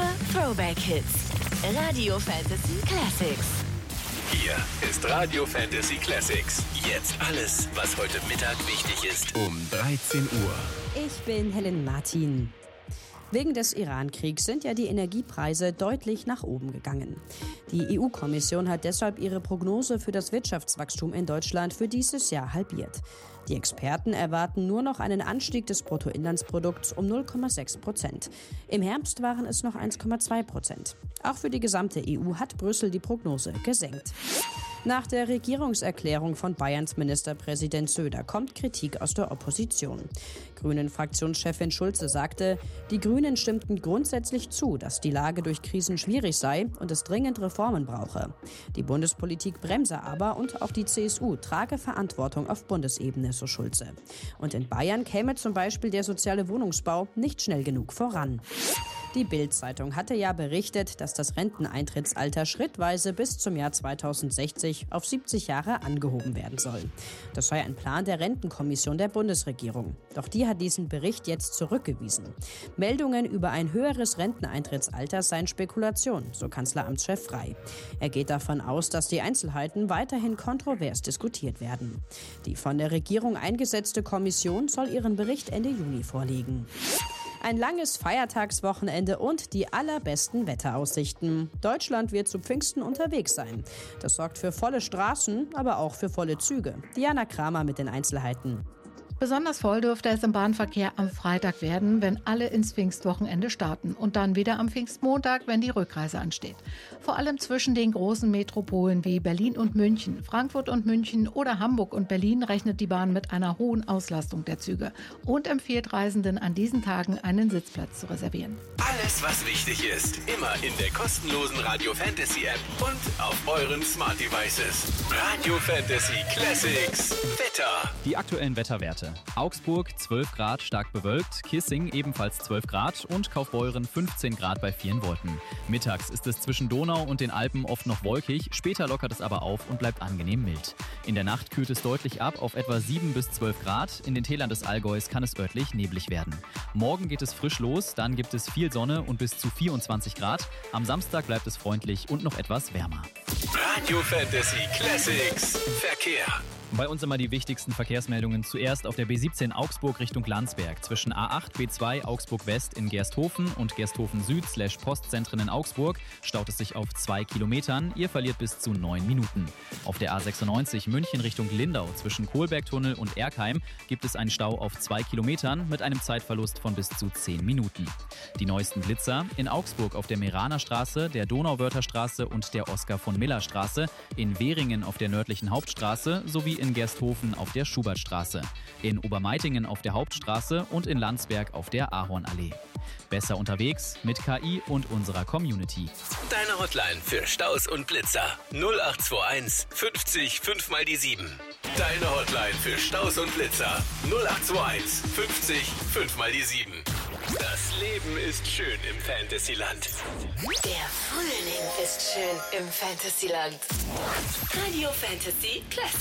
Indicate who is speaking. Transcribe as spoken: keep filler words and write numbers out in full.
Speaker 1: Throwback Hits. Radio Fantasy Classics.
Speaker 2: Hier ist Radio Fantasy Classics. Jetzt alles, was heute Mittag wichtig ist, um dreizehn Uhr.
Speaker 3: Ich bin Helen Martin. Wegen des Iran-Kriegs sind ja die Energiepreise deutlich nach oben gegangen. Die E U-Kommission hat deshalb ihre Prognose für das Wirtschaftswachstum in Deutschland für dieses Jahr halbiert. Die Experten erwarten nur noch einen Anstieg des Bruttoinlandsprodukts um null Komma sechs Prozent. Im Herbst waren es noch eins Komma zwei Prozent. Auch für die gesamte E U hat Brüssel die Prognose gesenkt. Nach der Regierungserklärung von Bayerns Ministerpräsident Söder kommt Kritik aus der Opposition. Grünen-Fraktionschefin Schulze sagte, die Grünen stimmten grundsätzlich zu, dass die Lage durch Krisen schwierig sei und es dringend Reformen brauche. Die Bundespolitik bremse aber und auch die C S U trage Verantwortung auf Bundesebene, so Schulze. Und in Bayern käme zum Beispiel der soziale Wohnungsbau nicht schnell genug voran. Die Bild-Zeitung hatte ja berichtet, dass das Renteneintrittsalter schrittweise bis zum Jahr zweitausendsechzig auf siebzig Jahre angehoben werden soll. Das sei ein Plan der Rentenkommission der Bundesregierung. Doch die hat diesen Bericht jetzt zurückgewiesen. Meldungen über ein höheres Renteneintrittsalter seien Spekulation, so Kanzleramtschef Frey. Er geht davon aus, dass die Einzelheiten weiterhin kontrovers diskutiert werden. Die von der Regierung eingesetzte Kommission soll ihren Bericht Ende Juni vorlegen. Ein langes Feiertagswochenende und die allerbesten Wetteraussichten. Deutschland wird zu Pfingsten unterwegs sein. Das sorgt für volle Straßen, aber auch für volle Züge. Diana Kramer mit den Einzelheiten.
Speaker 4: Besonders voll dürfte es im Bahnverkehr am Freitag werden, wenn alle ins Pfingstwochenende starten und dann wieder am Pfingstmontag, wenn die Rückreise ansteht. Vor allem zwischen den großen Metropolen wie Berlin und München, Frankfurt und München oder Hamburg und Berlin rechnet die Bahn mit einer hohen Auslastung der Züge und empfiehlt Reisenden an diesen Tagen einen Sitzplatz zu reservieren.
Speaker 2: Alles, was wichtig ist, immer in der kostenlosen Radio Fantasy App und auf euren Smart Devices. Radio Fantasy Classics. Wetter.
Speaker 5: Die aktuellen Wetterwerte. Augsburg zwölf Grad, stark bewölkt, Kissing ebenfalls zwölf Grad und Kaufbeuren fünfzehn Grad bei vielen Wolken. Mittags ist es zwischen Donau und den Alpen oft noch wolkig, später lockert es aber auf und bleibt angenehm mild. In der Nacht kühlt es deutlich ab auf etwa sieben bis zwölf Grad, in den Tälern des Allgäus kann es örtlich neblig werden. Morgen geht es frisch los, dann gibt es viel Sonne und bis zu vierundzwanzig Grad. Am Samstag bleibt es freundlich und noch etwas wärmer.
Speaker 2: Radio Fantasy Classics. Verkehr.
Speaker 5: Bei uns immer die wichtigsten Verkehrsmeldungen. Zuerst auf der B siebzehn Augsburg Richtung Landsberg. Zwischen A acht, B zwei Augsburg West in Gersthofen und Gersthofen Süd slash Postzentren in Augsburg staut es sich auf zwei Kilometern. Ihr verliert bis zu neun Minuten. Auf der A sechsundneunzig München Richtung Lindau zwischen Kohlbergtunnel und Erkheim gibt es einen Stau auf zwei Kilometern mit einem Zeitverlust von bis zu zehn Minuten. Die neuesten Blitzer in Augsburg auf der Meraner Straße, der Donauwörther-Straße und der Oskar-von-Miller-Straße, in Währingen auf der nördlichen Hauptstraße sowie in Gersthofen auf der Schubertstraße, in Obermeitingen auf der Hauptstraße und in Landsberg auf der Ahornallee. Besser unterwegs mit K I und unserer Community.
Speaker 2: Deine Hotline für Staus und Blitzer null acht zwei eins fünfzig fünf mal die sieben. Deine Hotline für Staus und Blitzer null acht zwei eins fünfzig fünf mal die sieben. Das Leben ist schön im Fantasyland.
Speaker 1: Der Frühling ist schön im Fantasyland. Radio Fantasy Classics.